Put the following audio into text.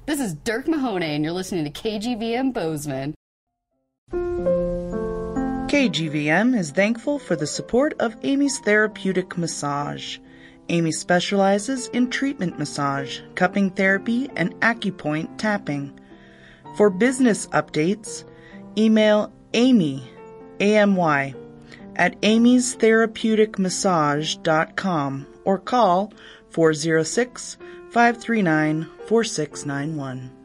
This is Dirk Mahoney, and you're listening to KGVM Bozeman. KGVM is thankful for the support of Amy's Therapeutic Massage. Amy specializes in treatment massage, cupping therapy, and acupoint tapping. For business updates, email Amy, AMY, at amystherapeuticmassage.com or call 406-539-4691.